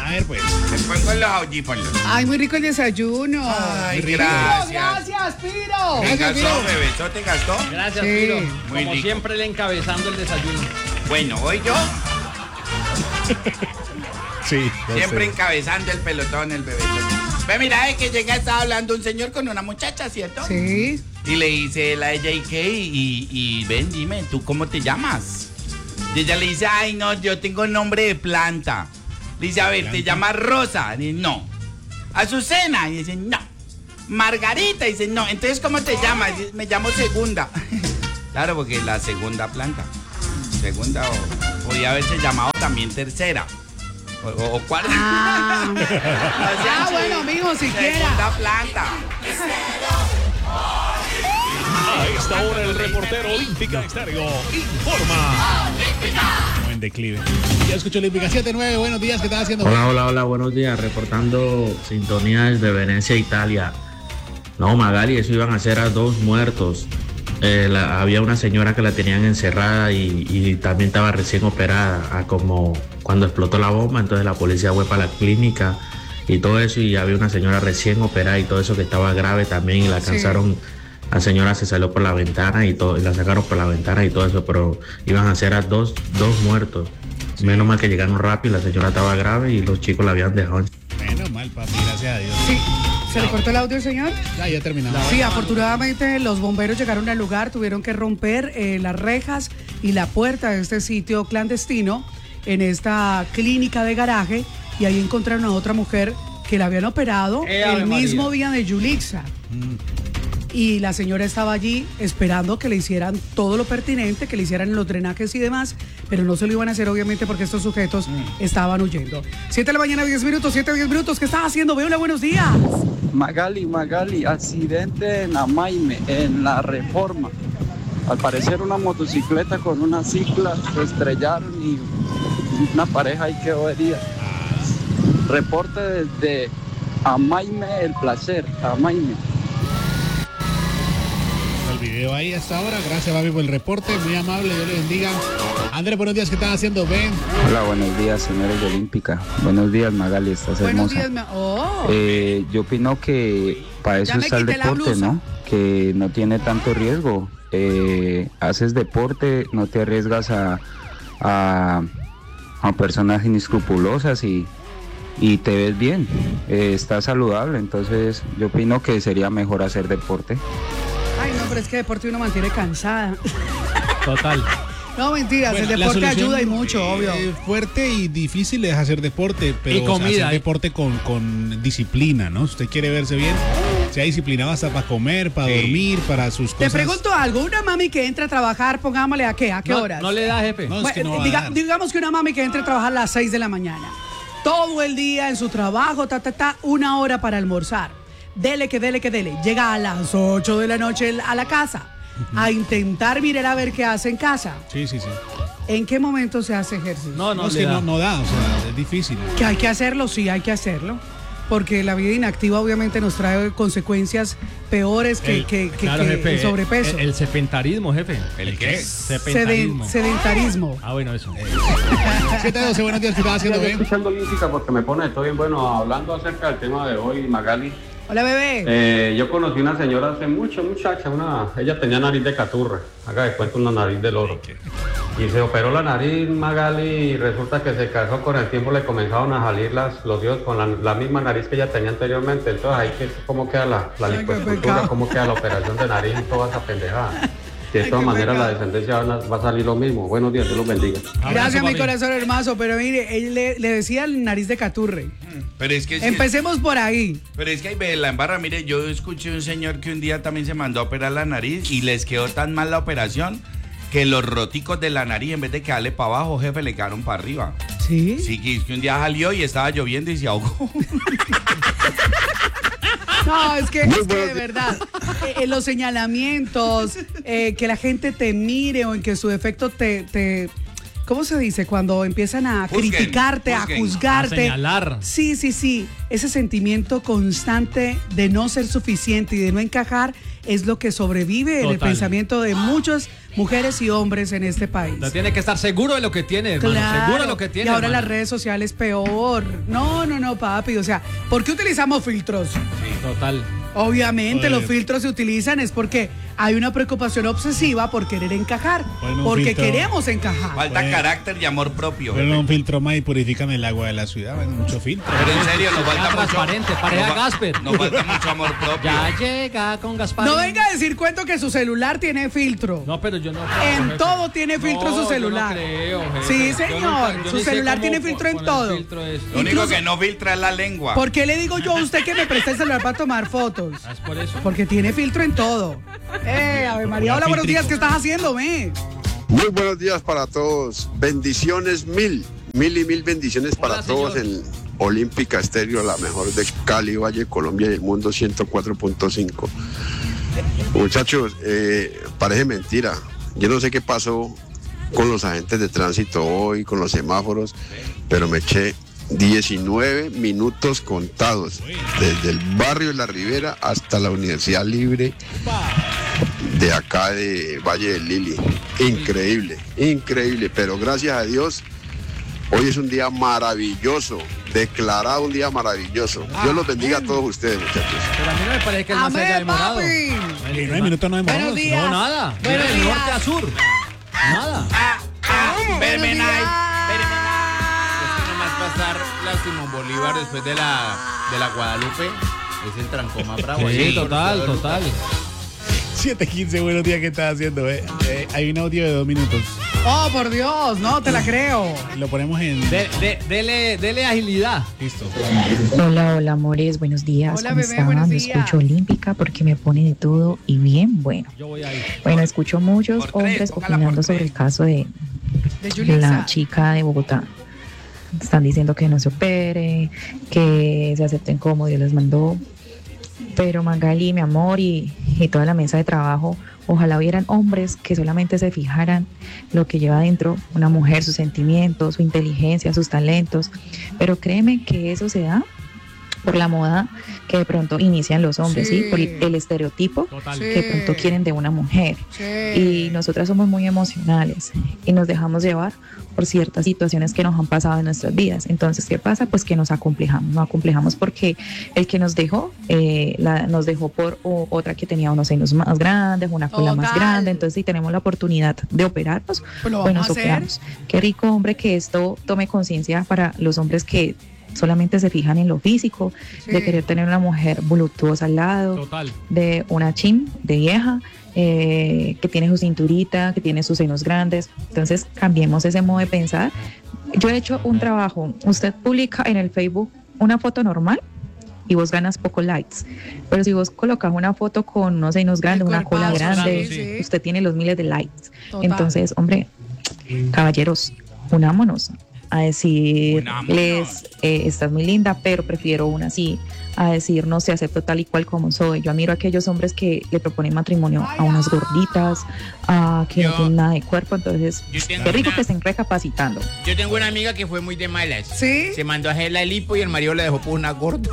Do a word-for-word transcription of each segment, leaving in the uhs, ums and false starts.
A ver, pues. Me pongo los audífonos. Ay, muy rico el desayuno. Ay, Piro, gracias. gracias, Piro. ¿Te Gracias, gastó, Piro. bebé? ¿Te gastó? Gracias, Sí. Piro. Muy Como rico. siempre, le encabezando el desayuno. Bueno, hoy yo Sí. siempre encabezando el pelotón, el bebé. Ve, mira, es que llega, estaba hablando un señor con una muchacha, ¿cierto? Sí. Y le dice él a ella, ¿y qué? Y, y ven, dime, ¿tú cómo te llamas? Y ella le dice, ay, no, yo tengo nombre de planta. Le dice, a ver, ¿te llamas Rosa? Y dice, no. Azucena. Y dice, no. Margarita. Y dice, no. Entonces, ¿cómo te llamas? Y dice, me llamo Segunda. Claro, porque la segunda planta. Segunda, o podía haberse llamado también tercera. O, o, o cuarta. Ah, No sean ah bueno, chidos. mijo, siquiera. Segunda planta. A esta hora el reportero Olímpica Estéreo informa. Buen declive. Ya escucho Olímpica siete nueve. Buenos días, ¿qué estás haciendo? Hola, hola, hola, buenos días. Reportando sintonía desde Venecia, Italia. No, Magali, eso iban a ser a dos muertos. Eh, la- había una señora que la tenían encerrada y, y también estaba recién operada. A como cuando explotó la bomba, entonces la policía fue para la clínica y todo eso. Y había una señora recién operada y todo eso que estaba grave también. Y la Sí. alcanzaron. La señora se salió por la ventana y todo, y la sacaron por la ventana y todo eso, pero iban a ser a dos, dos muertos. Menos mal que llegaron rápido, la señora estaba grave y los chicos la habían dejado. Menos mal, papi, gracias a Dios. Sí. ¿Se le cortó el audio, señor? Ya, ya terminamos. Sí, afortunadamente los bomberos llegaron al lugar, tuvieron que romper eh, las rejas y la puerta de este sitio clandestino en esta clínica de garaje y ahí encontraron a otra mujer que la habían operado Eh, Ave el María. mismo día de Yulixa. Y la señora estaba allí esperando que le hicieran todo lo pertinente, que le hicieran los drenajes y demás, pero no se lo iban a hacer obviamente porque estos sujetos estaban huyendo. siete de la mañana, diez minutos, siete, diez minutos. ¿Qué estás haciendo? Hola, buenos días. Magali, Magali, accidente en Amaime, en la Reforma. Al parecer una motocicleta con una cicla se estrellaron y una pareja ahí quedó herida. Reporte desde Amaime, El Placer, Amaime. El video ahí hasta ahora. Gracias, papi, por el reporte. Muy amable, Dios le bendiga. Andrés, buenos días, ¿qué están haciendo? Ven. Hola, buenos días, señores de Olímpica. Buenos días, Magali, estás Buenos hermosa. días. ma- Oh. Eh, yo opino que para eso Ya me está el quité la deporte, blusa. ¿no? Que no tiene tanto riesgo. Eh, haces deporte, no te arriesgas a, a, a personas inescrupulosas y, y te ves bien. Eh, estás saludable, entonces yo opino que sería mejor hacer deporte. Ay, no, pero es que deporte uno mantiene cansada. Total. No, mentiras, Bueno, el la deporte solución, ayuda y mucho, eh, obvio. Fuerte y difícil es hacer deporte, pero Y comida, o sea, hacer ¿eh? deporte con, con disciplina, ¿no? Si usted quiere verse bien, sea disciplinado hasta para comer, para Sí. dormir, para sus Te cosas. pregunto algo, una mami que entra a trabajar, pongámosle a qué, a qué No, horas. no le da, jefe. No, es que Bueno, no va a diga- dar. digamos que una mami que entre a trabajar a las seis de la mañana, todo el día en su trabajo, ta, ta, ta, una hora para almorzar. Dele que dele que dele. Llega a las ocho de la noche a la casa a intentar mirar a ver qué hace en casa. Sí, sí, sí. ¿En qué momento se hace ejercicio? No, No, no, es le que da. no, no da, o sea, es difícil. Que hay que hacerlo, sí, hay que hacerlo. Porque la vida inactiva obviamente nos trae consecuencias peores que, El- que- que- claro, que jefe, el sobrepeso. El, el sedentarismo, jefe. ¿El qué? Seden- Sedentarismo. sedentarismo. Ah, bueno, eso. siete doce, buenos días, ¿qué estás haciendo? Estoy Ven. escuchando Olímpica porque me pone, estoy bien bueno hablando acerca del tema de hoy, Magali. Hola, bebé. Eh, yo conocí una señora hace mucho, muchacha, una, ella tenía nariz de caturra, haga de cuenta una nariz de loro. Y se operó la nariz, Magali, y resulta que se casó con el tiempo, le comenzaron a salir las, los dios con la, la misma nariz que ella tenía anteriormente. Entonces ahí que cómo queda la, la Ay, qué lipoescultura, pecado. cómo queda la operación de nariz y toda esa pendejada. De Ay, todas qué maneras la pecado. descendencia van a- va a salir lo mismo. Buenos días, Dios los bendiga. Gracias, mi papi. corazón hermoso. Pero mire, él le, le decía el nariz de caturre. Pero es que... es que- Empecemos por ahí. Pero es que ahí ve la embarra, mire, yo escuché un señor que un día también se mandó a operar la nariz y les quedó tan mal la operación que los roticos de la nariz, en vez de quedarle para abajo, jefe, le quedaron para arriba. ¿Sí? Sí, que que un día salió y estaba lloviendo y se ahogó. No, es que, es que de verdad, eh, eh, los señalamientos, eh, que la gente te mire o en que su defecto te, te, ¿cómo se dice? Cuando empiezan a Juzguen, criticarte, juzguen. a juzgarte. A señalar. Sí, sí, sí. Ese sentimiento constante de no ser suficiente y de no encajar es lo que sobrevive en el Total. pensamiento de muchas mujeres y hombres en este país. No tiene que estar seguro de lo que tiene, hermano. Claro. Seguro de lo que tiene. Y ahora hermano. las redes sociales peor. No, no, no, papi. O sea, ¿por qué utilizamos filtros? Total. Obviamente Oye. los filtros se utilizan es porque hay una preocupación obsesiva por querer encajar. Bueno, un Porque filtro. queremos encajar. Falta Pues- carácter y amor propio. Pero jefe. un filtro más y purifican el agua de la ciudad. Bueno, mucho filtro. Pero en serio, nos Ya falta mucho. transparente, pareja nos va- Gasper. Nos falta mucho amor propio. Ya llega con Gaspar. No venga a decir cuento que su celular tiene filtro. No, pero yo no. En jefe. todo tiene filtro No, su celular. Yo no creo, jefe. Sí, Yo señor. nunca- yo Su ni sé celular cómo tiene po- filtro en poner todo. filtro de esto. Lo único Incluso- que no filtra es la lengua. ¿Por qué le digo yo a usted que me preste el celular para tomar fotos? Ah, ¿es por eso? Porque tiene filtro en todo. Eh, Ave María, hola, buenos días. ¿Qué estás haciendo, ve? Muy buenos días para todos. Bendiciones mil, mil y mil bendiciones para Hola, todos señor. en Olímpica Estéreo, la mejor de Cali, Valle, Colombia y el mundo ciento cuatro punto cinco. Muchachos, eh, parece mentira. Yo no sé qué pasó con los agentes de tránsito hoy, con los semáforos, pero me eché diecinueve minutos contados desde el barrio de La Ribera hasta la Universidad Libre de acá de Valle del Lili. Increíble, increíble, pero gracias a Dios, hoy es un día maravilloso, declarado un día maravilloso. Dios los bendiga a todos ustedes, muchachos. Pero a mí no me parece que el más se haya Amén, demorado. papi. Y nueve minutos no demoramos. Buenos días. No, nada. Buenos Mira, de días. norte a sur. Nada. Vermenay, Es que nomás pasar la Simón Bolívar después de la, de la Guadalupe es el trancón más bravo. Sí, Ahí, total, por todo total. siete quince, buenos días. ¿Qué estás haciendo? Eh? Eh, hay un audio de dos minutos. Oh, por Dios, no te la creo. Lo ponemos en... De, de- dele, dele agilidad. Listo. Hola, hola amores, buenos días. Hola, ¿Cómo bebé, están? buenos Yo días. escucho Olímpica porque me pone de todo y bien bueno. Yo voy ahí. Bueno, escucho muchos Por tres, hombres póngala por opinando sobre tres. el caso de De la Yulisa. chica de Bogotá. Están diciendo que no se opere, que se acepten como Dios les mandó. Pero Magali, mi amor, y, y toda la mesa de trabajo, ojalá hubieran hombres que solamente se fijaran lo que lleva dentro una mujer, sus sentimientos, su inteligencia, sus talentos. Pero créeme que eso se da por la moda que de pronto inician los hombres, ¿sí? Sí. Por el estereotipo Total. Sí. que de pronto quieren de una mujer. Sí. Y nosotras somos muy emocionales y nos dejamos llevar por ciertas situaciones que nos han pasado en nuestras vidas. Entonces, ¿qué pasa? Pues que nos acomplejamos, nos acomplejamos porque el que nos dejó, eh, la, nos dejó por o- otra que tenía unos senos más grandes, una cola más Total. grande. Entonces, si tenemos la oportunidad de operarnos, Pues lo pues vamos nos a hacer. operamos. Qué rico, hombre, que esto tome conciencia para los hombres que solamente se fijan en lo físico, Sí. de querer tener una mujer voluptuosa al lado, Total. de una chim, de vieja, eh, que tiene su cinturita, que tiene sus senos grandes. Entonces, cambiemos ese modo de pensar. Yo he hecho un trabajo. Usted publica en el Facebook una foto normal y vos ganas pocos likes. Pero si vos colocas una foto con unos senos grandes, una cola cuerpazo, grande, sí, sí. usted tiene los miles de likes. Total. Entonces, hombre, caballeros, unámonos a decirles, Unámonos. eh, estás muy linda, pero prefiero una así, a decir, no sé, acepto tal y cual como soy. Yo admiro a aquellos hombres que le proponen matrimonio a unas gorditas, a que Yo- no tienen nada de cuerpo. Entonces, Yo tengo qué rico una- que estén recapacitando. Yo tengo una amiga que fue muy de malas. ¿Sí? Se mandó a hacer la lipo y el marido la dejó por una gorda.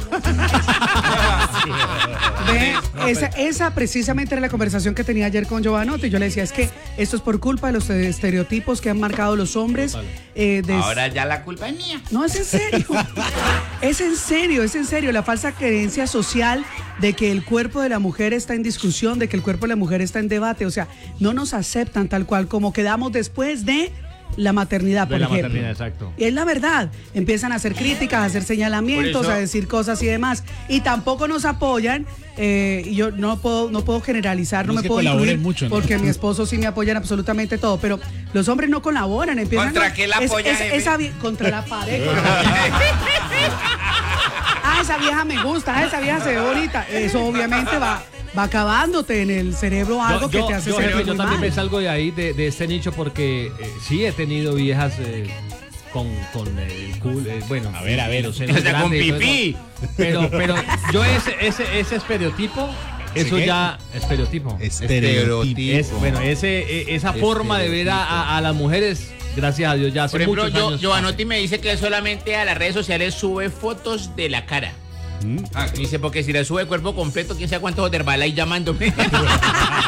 Ve, esa, esa precisamente era la conversación que tenía ayer con Giovanotti. Yo le decía, es que esto es por culpa de los estereotipos que han marcado los hombres. eh, de- Ahora ya la culpa es mía. No, es en serio. Es en serio, es en serio. La falsa creencia social de que el cuerpo de la mujer está en discusión, de que el cuerpo de la mujer está en debate. O sea, no nos aceptan tal cual como quedamos después de la maternidad, por De la ejemplo. maternidad, exacto. Y es la verdad. Empiezan a hacer críticas, a hacer señalamientos, Por eso- a decir cosas y demás. Y tampoco nos apoyan. eh, y yo no puedo, no puedo generalizar, no, No es me que puedo colaboren incluir mucho, ¿no? porque mi esposo sí me apoya en absolutamente todo. Pero los hombres no colaboran, empiezan ¿Contra a- qué la es- apoya, es- jefe? esa vie- contra la pared. contra la pared. Ah, esa vieja me gusta, ah, esa vieja se ve bonita. Eso obviamente va, va acabándote en el cerebro algo Yo, que yo- te hace yo, sentir jefe, yo muy también mal. me salgo de ahí, de, de este nicho, porque eh, sí he tenido viejas eh, con, con eh, el culo, eh, bueno, A ver, a ver. los senos O sea, con grandes y todo pipí. eso. Pero, pero yo ese, ese, ese estereotipo, eso qué? ya, estereotipo. Estereotipo. Es, bueno, ese, e- esa forma de ver a, a- a las mujeres gracias a Dios ya hace Por ejemplo, muchos yo, años. Giovanotti me dice que él solamente a las redes sociales sube fotos de la cara. ¿Mm? Ah, dice, porque si le sube cuerpo completo, quién sabe cuántos Herbalife llamándome.